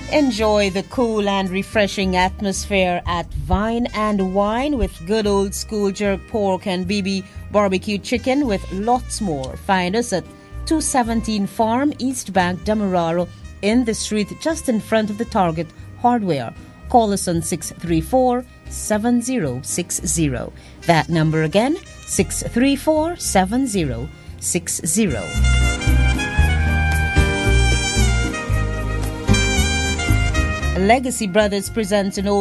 Enjoy the cool and refreshing atmosphere at Vine and Wine with good old school jerk pork and BB barbecue chicken with lots more. Find us at 217 Farm, East Bank, Demerara, in the street just in front of the Target Hardware. Call us on 634-7060. That number again, 634-7060. Legacy Brothers presents an old